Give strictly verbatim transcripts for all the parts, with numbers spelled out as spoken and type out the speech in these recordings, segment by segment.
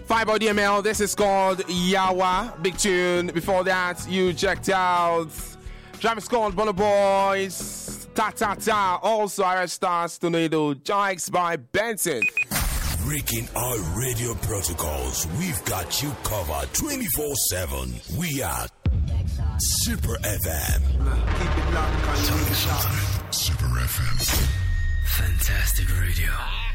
Fireboy D M L, this is called Yawa, big tune. Before that, you checked out Travis Scott, Burna Boys, Ta Ta Ta, also Irish Stars, Tornado, Jikes by Benson. Breaking our radio protocols, we've got you covered twenty-four seven. We are Super F M. Keep it locked, keep it locked. Super F M. Fantastic radio.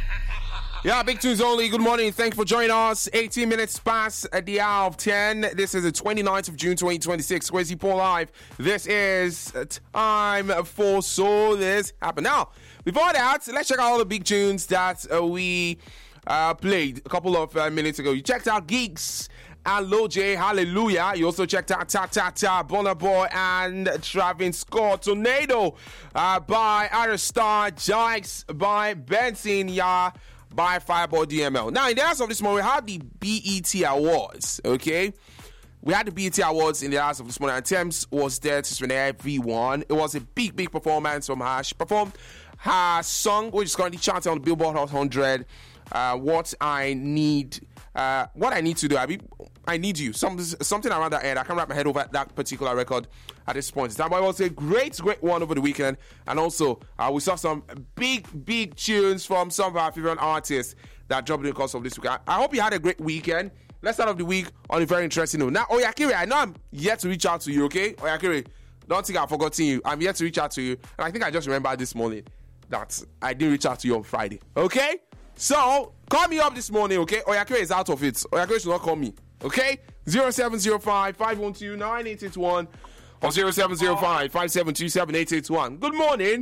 Yeah, big tunes only. Good morning. Thanks for joining us. eighteen minutes past at the hour of ten. This is the twenty-ninth of June, twenty twenty-six. Crazy Paul Live. This is time for So This Happened. Now, before that, let's check out all the big tunes that uh, we uh, played a couple of uh, minutes ago. You checked out Geeks and Lil J, Hallelujah. You also checked out Ta Ta Ta, Burna Boy, and Travis Scott, Tornado uh, by Irish Star, Jikes by Benson, yeah, by Fireboy D M L. Now, in the hours of this morning, we had the B E T Awards, okay? We had the B E T Awards in the hours of this morning, and Thames was there to spend everyone. It was a big, big performance from her. She performed her song, which is currently charting on the Billboard Hot one hundred, uh, What I Need, uh, What I Need to Do. I mean, I Need You, something, something around that end. I can't wrap my head over that particular record at this point in time, but it was a great, great one over the weekend. And also, uh, we saw some big, big tunes from some of our favorite artists that dropped in the course of this week. I, I hope you had a great weekend. Let's start off the week on a very interesting note. Now, Oyakere, I know I'm yet to reach out to you, okay? Oyakere, don't think I've forgotten you. I'm yet to reach out to you. And I think I just remembered this morning that I didn't reach out to you on Friday, okay? So, call me up this morning, okay? Oyakere is out of it. Oyakere should not call me. Okay, zero seven zero five, five one two, nine eight eight one or zero seven zero five, five seven two, seven eight eight one. Good morning.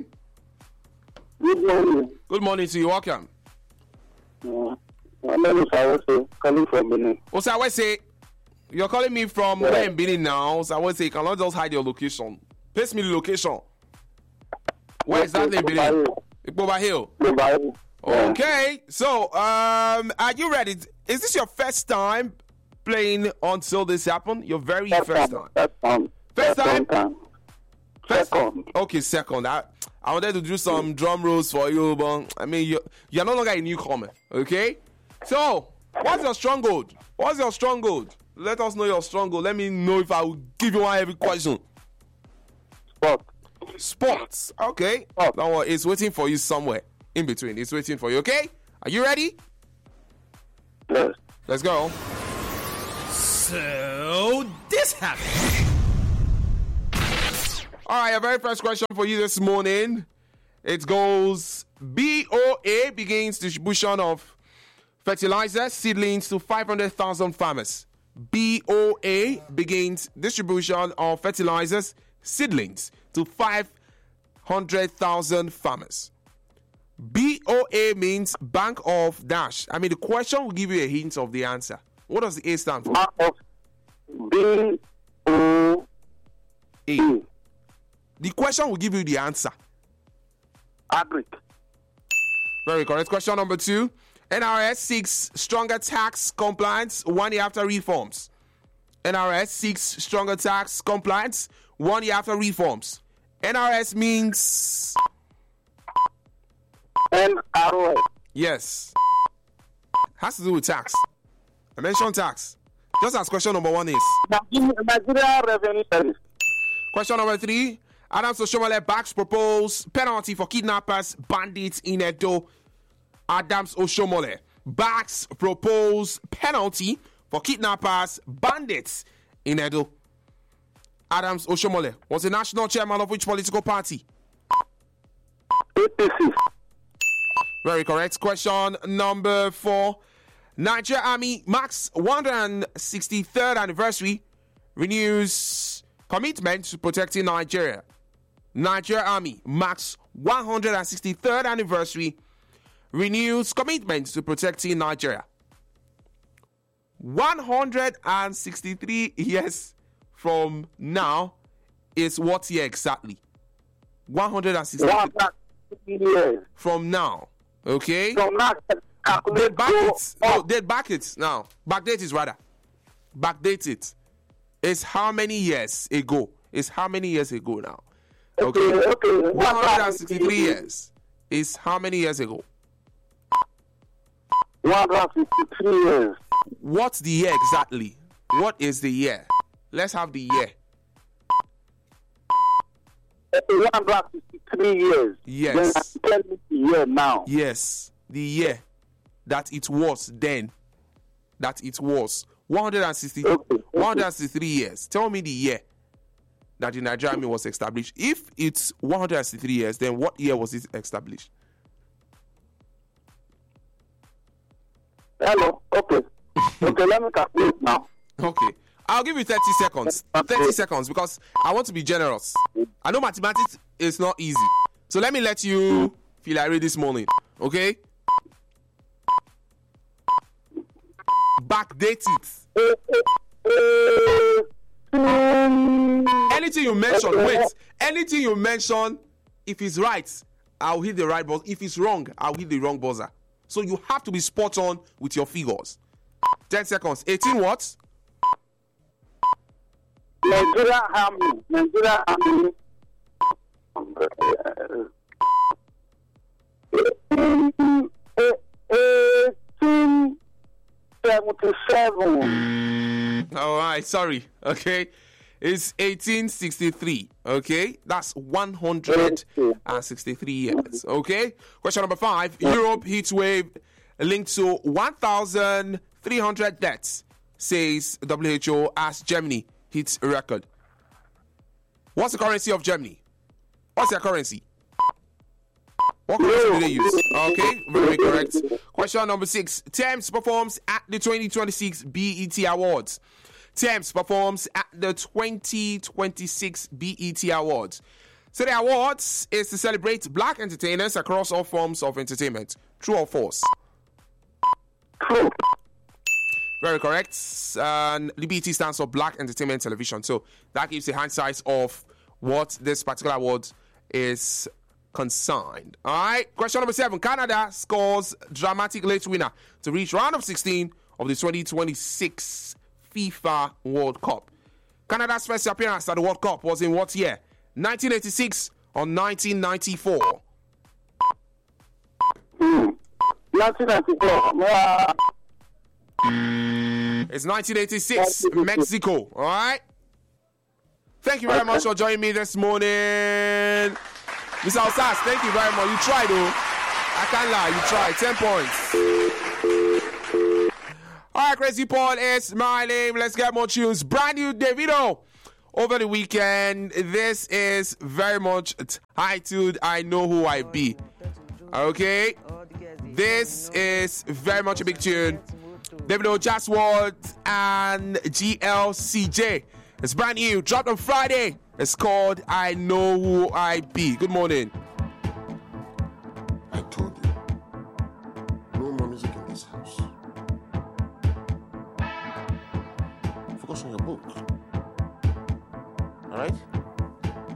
Good morning. Good morning to you. Welcome. Uh, my name is Awese, calling from Benin. What's I say? You're calling me from yeah. where in Benin now. So I would say you cannot just hide your location. Paste me the location. Where is that in Benin? Ikpoba Hill. Hill. Okay, so um, are you ready? Is this your first time playing Until This Happened? Your very first, first time. First time. First time. time. First second. Okay, second. I, I wanted to do some drum rolls for you, but I mean, you you're no longer a newcomer. Okay. So, what's your stronghold? What's your stronghold? Let us know your stronghold. Let me know if I will give you one every question. Sport. Sports. Okay. Sport. Don't worry, it's waiting for you somewhere in between. It's waiting for you. Okay. Are you ready? Yes. Let's go. So this happened. All right, our very first question for you this morning. It goes, B O A begins distribution of fertilizer seedlings to five hundred thousand farmers. B O A begins distribution of fertilizers seedlings to five hundred thousand farmers. B O A means Bank of Dash. I mean, the question will give you a hint of the answer. What does the A stand for? Bank of B O A. The question will give you the answer. Agric. Very correct. Question number two. N R S seeks stronger tax compliance one year after reforms. N R S seeks stronger tax compliance one year after reforms. N R S means... N R S. Yes. Has to do with tax. I mentioned tax. Just as question number one is. Nigeria Revenue Service. Question number three. Adams Oshomole backs proposed penalty for kidnappers, bandits in Edo. Adams Oshomole backs proposed penalty for kidnappers, bandits in Edo. Adams Oshomole was the national chairman of which political party? A P C. Very correct. Question number four. Nigeria Army marks one hundred sixty-third anniversary, renews commitment to protecting Nigeria. Nigeria Army marks one hundred sixty-third anniversary, renews commitment to protecting Nigeria. one hundred sixty-three years from now is what year exactly? one hundred sixty-three years from now. Okay? From now, Date back it. No, date back it now. Backdate it rather. Backdate it. It's how many years ago? It's how many years ago now? Okay. Okay. okay. one hundred sixty-three years is how many years ago? one hundred sixty-three years. What's the year exactly? What is the year? Let's have the year. one hundred sixty-three years. Yes. Then tell me the year now. Yes, the year that it was then. That it was. one hundred sixty, Okay, okay. one hundred sixty-three years. Tell me the year that the Nigerian Army was established. If it's one hundred sixty-three years, then what year was it established? Hello. Okay. Okay, let me calculate now. Okay. I'll give you thirty seconds. thirty seconds because I want to be generous. I know mathematics is not easy. So let me let you feel irate this morning. Okay? Backdate it. Anything you mention, wait. Anything you mention, if it's right, I'll hit the right buzzer. If it's wrong, I'll hit the wrong buzzer. So you have to be spot on with your figures. ten seconds. eighteen what? Nigeria Army. Nigeria Army. eighteen seventy-seven. All right, sorry. Okay. It's eighteen sixty-three. Okay. That's one hundred sixty-three years. Okay. Question number five. Europe heat wave linked to one thousand three hundred deaths, says W H O, as Germany hits a record. What's the currency of Germany? What's their currency? What currency do they use? Okay, very correct. Question number six. Thames performs at the twenty twenty-six B E T Awards. Thames performs at the twenty twenty-six B E T Awards. So the awards is to celebrate black entertainers across all forms of entertainment. True or false? True. Very correct. And the B E T stands for Black Entertainment Television. So that gives a hindsight of what this particular award is concerned. All right. Question number seven. Canada scores dramatic late winner to reach round of sixteen of the twenty twenty-six FIFA World Cup. Canada's first appearance at the World Cup was in what year? nineteen eighty-six or nineteen ninety-four? Hmm. nineteen ninety-four. Yeah. It's nineteen eighty-six, Mexico. All right. Thank you very much for joining me this morning. Mister Osas, thank you very much. You tried, though. I can't lie. You tried. ten points. All right, Crazy Paul is my name. Let's get more tunes. Brand new Davido over the weekend. This is very much titled I Know Who I Be. Okay. This is very much a big tune. Davido, Just World, and G L C J. It's brand new. Dropped on Friday. It's called I Know Who I Be. Good morning. I told you, no more music in this house. Focus on your book. All right?